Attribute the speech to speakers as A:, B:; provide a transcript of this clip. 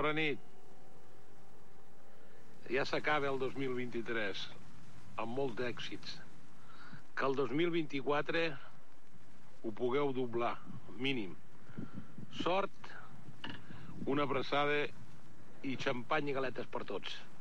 A: Bona nit. Ja s'acaba el 2023, amb molts d'èxits. Que el 2024 ho pugueu doblar, mínim. Sort, una abraçada i xampany i galetes per tots.